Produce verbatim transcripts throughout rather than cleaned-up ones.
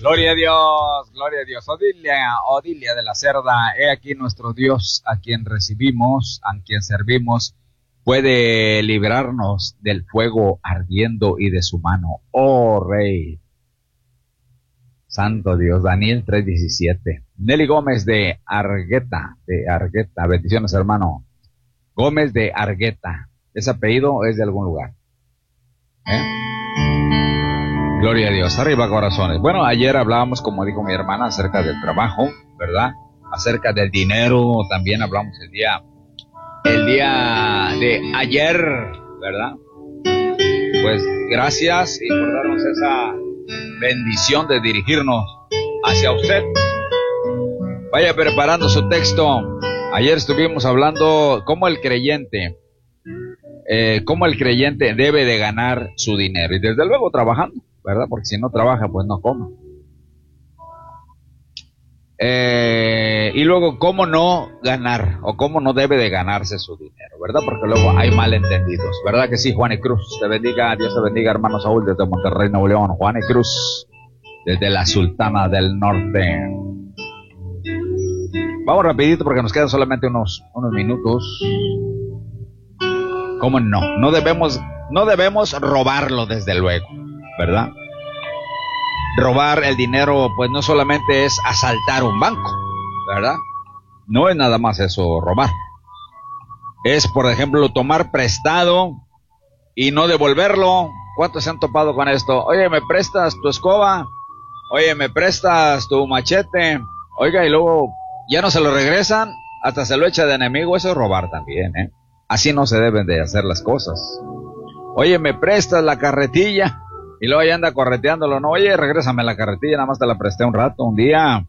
Gloria a Dios, gloria a Dios. Odilia, Odilia de la Cerda, he aquí nuestro Dios, a quien recibimos, a quien servimos, puede librarnos del fuego ardiendo y de su mano. Oh Rey, Santo Dios. Daniel tres diecisiete. Nelly Gómez de Argueta, de Argueta, bendiciones hermano. Gómez de Argueta, ¿ese apellido es de algún lugar? ¿Eh? Gloria a Dios, arriba corazones. Bueno, ayer hablábamos, como dijo mi hermana, acerca del trabajo, ¿verdad? Acerca del dinero, también hablamos el día, el día de ayer, ¿verdad? Pues gracias y por darnos esa bendición de dirigirnos hacia usted. Vaya preparando su texto. Ayer estuvimos hablando cómo el creyente, eh, cómo el creyente debe de ganar su dinero y desde luego trabajando, ¿verdad? Porque si no trabaja, pues no come. Eh, y luego, ¿cómo no ganar? O cómo no debe de ganarse su dinero, ¿verdad? Porque luego hay malentendidos, ¿verdad que sí? Juan y Cruz, te bendiga, Dios te bendiga, hermano Saúl, desde Monterrey, Nuevo León. Juan y Cruz, desde la Sultana del Norte. Vamos rapidito porque nos quedan solamente unos, unos minutos. ¿Cómo no? No debemos, no debemos robarlo, desde luego, ¿verdad? Robar el dinero, pues no solamente es asaltar un banco, ¿verdad? No es nada más eso, robar. Es, por ejemplo, tomar prestado y no devolverlo. ¿Cuántos se han topado con esto? Oye, ¿me prestas tu escoba? Oye, ¿me prestas tu machete? Oiga, y luego ya no se lo regresan, hasta se lo echa de enemigo. Eso es robar también, ¿eh? Así no se deben de hacer las cosas. Oye, ¿me prestas la carretilla? Y luego ya anda correteándolo, no, oye, regrésame la carretilla, nada más te la presté un rato, un día.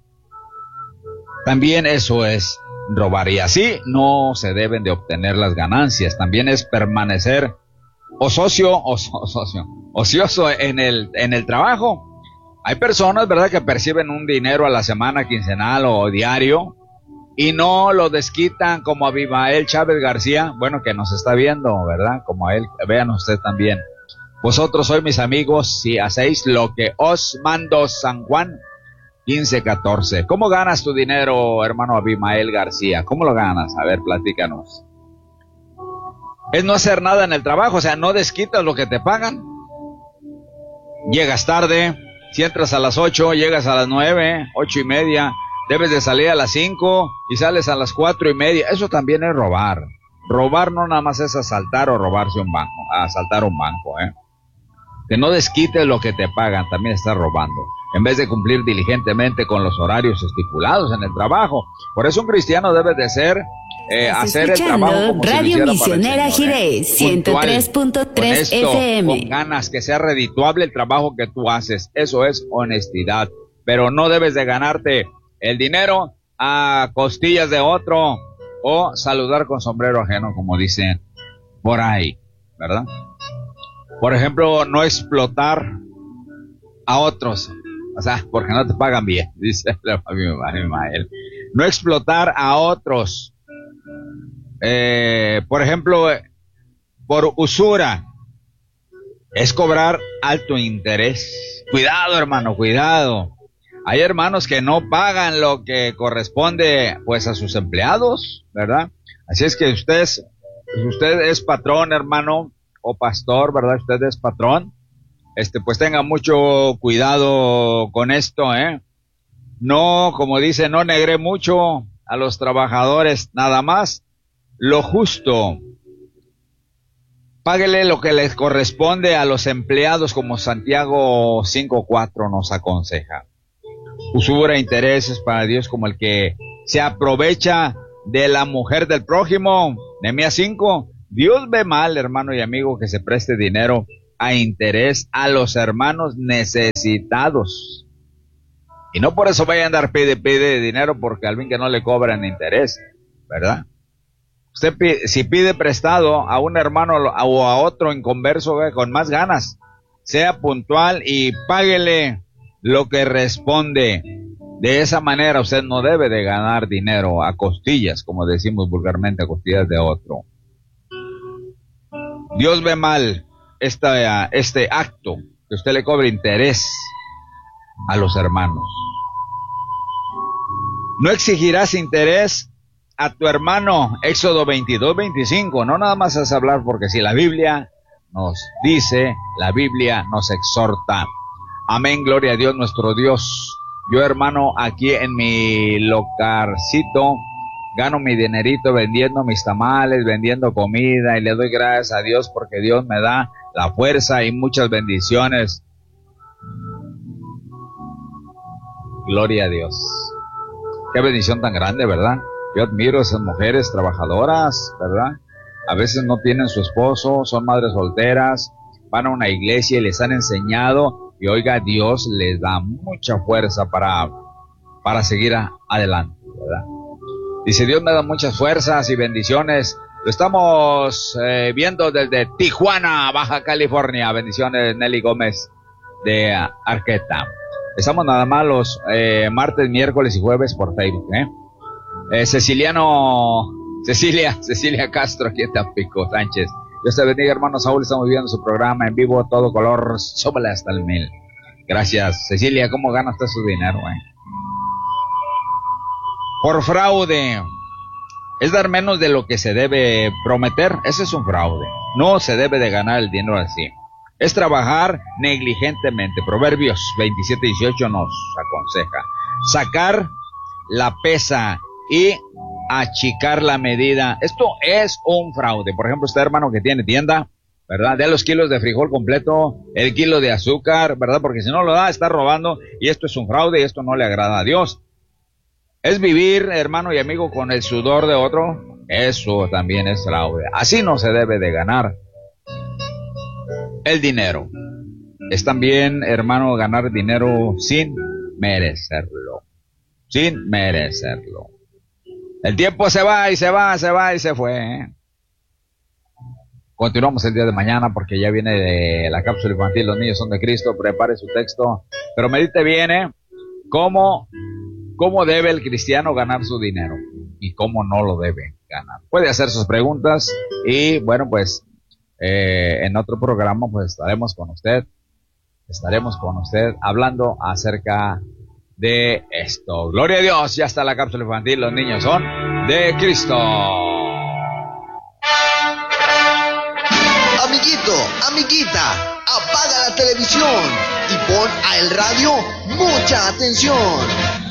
También eso es robar, y así no se deben de obtener las ganancias. También es permanecer ocioso, ocioso, ocioso en el, en el trabajo. Hay personas, ¿verdad?, que perciben un dinero a la semana, quincenal o diario, y no lo desquitan, como Abimael Chávez García, bueno, que nos está viendo, ¿verdad?, como a él, vean usted también. Vosotros sois mis amigos si hacéis lo que os mando. San Juan quince catorce. ¿Cómo ganas tu dinero, hermano Abimael García? ¿Cómo lo ganas? A ver, platícanos. Es no hacer nada en el trabajo, o sea, no desquitas lo que te pagan. Llegas tarde, si entras a las ocho, llegas a las nueve, ocho y media, debes de salir a las cinco y sales a las cuatro y media. Eso también es robar. Robar no nada más es asaltar o robarse un banco, asaltar un banco, ¿eh? Que no desquites lo que te pagan, también estás robando, en vez de cumplir diligentemente con los horarios estipulados en el trabajo. Por eso un cristiano debe de ser, eh, hacer el trabajo como Radio si lo Misionera Señor, Jiré, ¿eh? ciento tres punto tres F M. Con ganas, que sea redituable el trabajo que tú haces. Eso es honestidad. Pero no debes de ganarte el dinero a costillas de otro o saludar con sombrero ajeno, como dicen por ahí, ¿verdad? Por ejemplo, no explotar a otros, o sea, porque no te pagan bien, dice Abimael. No explotar a otros. Eh, por ejemplo, por usura, es cobrar alto interés. Cuidado, hermano, cuidado. Hay hermanos que no pagan lo que corresponde, pues, a sus empleados, ¿verdad? Así es que usted es, usted es patrón, hermano, o pastor, ¿verdad? Usted es patrón. Este, pues tenga mucho cuidado con esto, ¿eh? No, como dice, no negré mucho a los trabajadores, nada más lo justo. Páguele lo que les corresponde a los empleados, como Santiago cinco cuatro nos aconseja. Usura, intereses para Dios como el que se aprovecha de la mujer del prójimo. Nehemías cinco. Dios ve mal, hermano y amigo, que se preste dinero a interés a los hermanos necesitados. Y no por eso vayan a andar pide, pide dinero porque alguien que no le cobran interés, ¿verdad? Usted pide, si pide prestado a un hermano o a otro inconverso, eh, con más ganas, sea puntual y páguele lo que responde. De esa manera usted no debe de ganar dinero a costillas, como decimos vulgarmente, a costillas de otro. Dios ve mal esta, este acto, que usted le cobre interés. a los hermanos. No exigirás interés a tu hermano, Éxodo veintidós, veinticinco. No nada más es hablar, porque si la Biblia nos dice, la Biblia nos exhorta. Amén, gloria a Dios nuestro Dios. Yo, hermano, aquí en mi localcito, gano mi dinerito vendiendo mis tamales, vendiendo comida, y le doy gracias a Dios porque Dios me da la fuerza y muchas bendiciones. Gloria a Dios. Qué bendición tan grande, ¿verdad? Yo admiro a esas mujeres trabajadoras, ¿verdad? A veces no tienen su esposo, son madres solteras, van a una iglesia y les han enseñado, y oiga, Dios les da mucha fuerza para, para seguir a, adelante, ¿verdad? Dice, Dios me da muchas fuerzas y bendiciones. Lo estamos eh, viendo desde Tijuana, Baja California. Bendiciones, Nelly Gómez de uh, Arqueta. Estamos nada más los eh, martes, miércoles y jueves por Facebook, ¿eh? eh Ceciliano, Cecilia, Cecilia Castro, aquí en Tampico, Sánchez. Dios te bendiga, hermano Saúl. Estamos viendo su programa en vivo, todo color, súbale hasta el mil. Gracias, Cecilia. ¿Cómo gana usted su dinero, eh? Por fraude. Es dar menos de lo que se debe prometer. Ese es un fraude. No se debe de ganar el dinero así. Es trabajar negligentemente. Proverbios veintisiete dieciocho nos aconseja sacar la pesa y achicar la medida. Esto es un fraude. Por ejemplo, usted, hermano, que tiene tienda, ¿verdad? De los kilos de frijol completo, el kilo de azúcar, ¿verdad? Porque si no lo da, está robando, y esto es un fraude y esto no le agrada a Dios. Es vivir, hermano y amigo, con el sudor de otro. Eso también es fraude. Así no se debe de ganar el dinero. Es también, hermano, ganar dinero sin merecerlo. Sin merecerlo. El tiempo se va y se va, se va y se fue, ¿eh? Continuamos el día de mañana porque ya viene de la cápsula infantil. Los niños son de Cristo. Prepare su texto. Pero medite bien, ¿eh? ¿Cómo... ¿Cómo debe el cristiano ganar su dinero? Y cómo no lo debe ganar. Puede hacer sus preguntas y, bueno, pues, eh, en otro programa, pues, estaremos con usted. Estaremos con usted hablando acerca de esto. Gloria a Dios, ya está la cápsula infantil. Los niños son de Cristo. Amiguito, amiguita, apaga la televisión y pon a el radio mucha atención.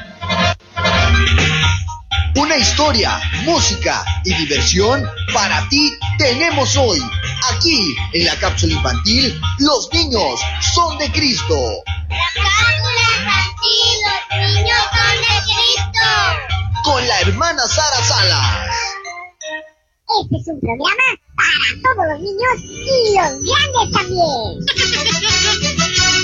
Una historia, música y diversión para ti tenemos hoy, aquí en la cápsula infantil. Los niños son de Cristo. La cápsula infantil, los niños son de Cristo. Con la hermana Sara Salas. Este es un programa para todos los niños y los grandes también.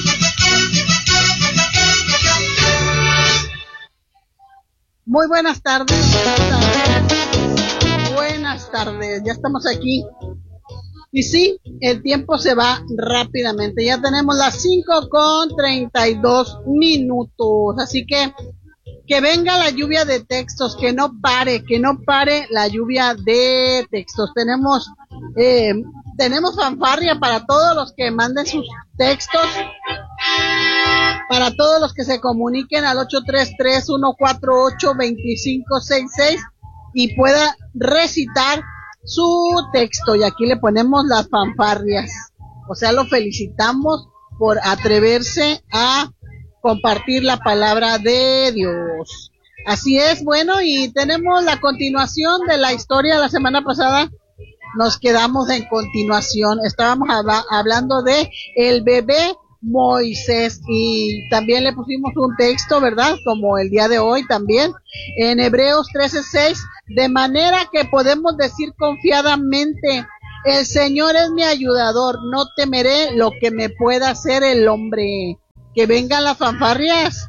Muy buenas tardes, buenas tardes, buenas tardes, ya estamos aquí. Y sí, el tiempo se va rápidamente, ya tenemos las cinco con treinta y dos minutos, así que que venga la lluvia de textos, que no pare, que no pare la lluvia de textos. Tenemos, eh, tenemos fanfarria para todos los que manden sus textos. Para todos los que se comuniquen al ocho tres tres, uno cuatro ocho, dos cinco seis seis y pueda recitar su texto. Y aquí le ponemos las fanfarrias. O sea, lo felicitamos por atreverse a compartir la palabra de Dios. Así es, bueno, y tenemos la continuación de la historia. La semana pasada nos quedamos en continuación. Estábamos hab- hablando de el bebé Moisés y también le pusimos un texto, ¿verdad? Como el día de hoy también, en Hebreos trece seis, de manera que podemos decir confiadamente, el Señor es mi ayudador, no temeré lo que me pueda hacer el hombre. Que vengan las fanfarrias.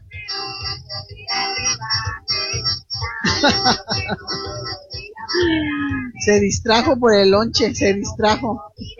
Se distrajo por el lonche, se distrajo.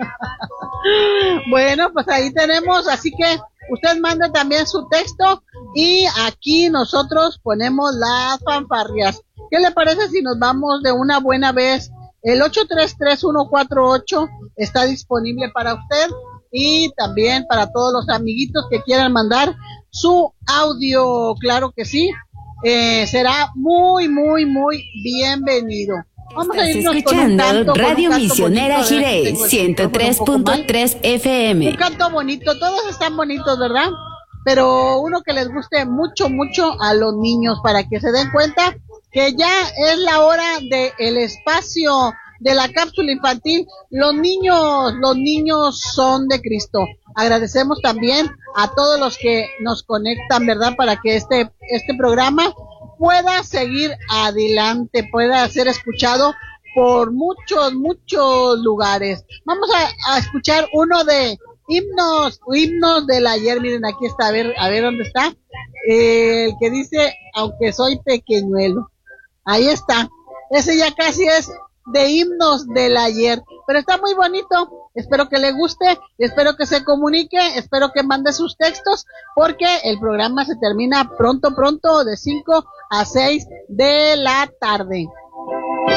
Bueno, pues ahí tenemos, así que usted manda también su texto y aquí nosotros ponemos las fanfarrias. ¿Qué le parece si nos vamos de una buena vez? El ocho tres tres, uno cuatro ocho está disponible para usted. y también para todos los amiguitos que quieran mandar su audio, claro que sí, eh, será muy, muy, muy bienvenido. Vamos a irnos escuchando con un canto, Radio con un Misionera canto bonito, Jirey, ciento tres punto tres F M. Un canto bonito, todos están bonitos, ¿verdad? Pero uno que les guste mucho, mucho a los niños, para que se den cuenta que ya es la hora del espacio de la cápsula infantil. Los niños, los niños son de Cristo. Agradecemos también a todos los que nos conectan, ¿verdad? Para que este, este programa pueda seguir adelante, pueda ser escuchado por muchos, muchos lugares. Vamos a, a escuchar uno de himnos, himnos del ayer. Miren, aquí está, a ver, a ver dónde está. Eh, el que dice, aunque soy pequeñuelo. Ahí está. Ese ya casi es de himnos del ayer, pero está muy bonito. Espero que le guste, espero que se comunique, espero que mande sus textos, porque el programa se termina pronto, pronto, de cinco a seis de la tarde.